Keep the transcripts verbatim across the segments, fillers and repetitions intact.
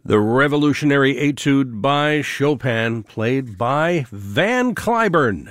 The Revolutionary Etude by Chopin, played by Van Cliburn.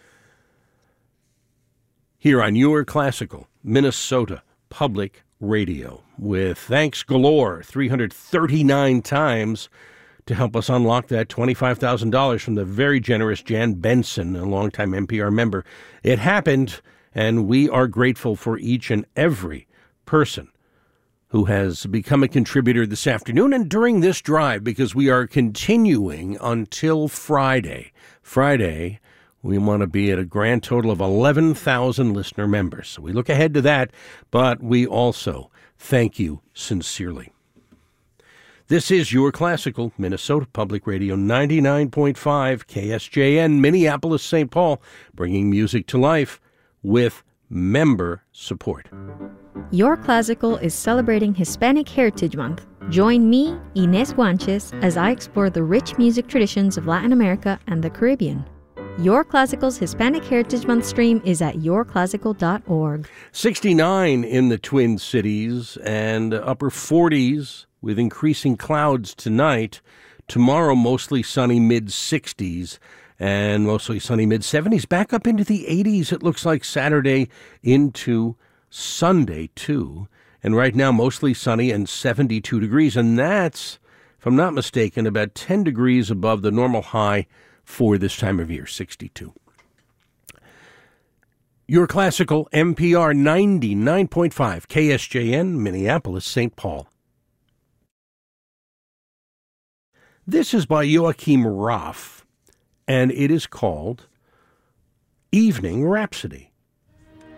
Here on Your Classical, Minnesota Public Radio, with thanks galore three hundred thirty-nine times to help us unlock that twenty-five thousand dollars from the very generous Jan Benson, a longtime N P R member. It happened, and we are grateful for each and every person who has become a contributor this afternoon and during this drive, because we are continuing until Friday. Friday, we want to be at a grand total of eleven thousand listener members. So we look ahead to that, but we also thank you sincerely. This is Your Classical, Minnesota Public Radio, ninety-nine point five K S J N, Minneapolis, Saint Paul, bringing music to life with member support. Your Classical is celebrating Hispanic Heritage Month. Join me, Inés Guanches, as I explore the rich music traditions of Latin America and the Caribbean. Your Classical's Hispanic Heritage Month stream is at your classical dot org. sixty-nine in the Twin Cities and upper forties with increasing clouds tonight. Tomorrow, mostly sunny mid-sixties. And mostly sunny mid-seventies, back up into the eighties, it looks like Saturday into Sunday, too. And right now, mostly sunny and seventy-two degrees. And that's, if I'm not mistaken, about ten degrees above the normal high for this time of year, sixty-two. Your Classical, M P R ninety-nine point five, K S J N, Minneapolis, Saint Paul. This is by Joachim Raff, and it is called Evening Rhapsody.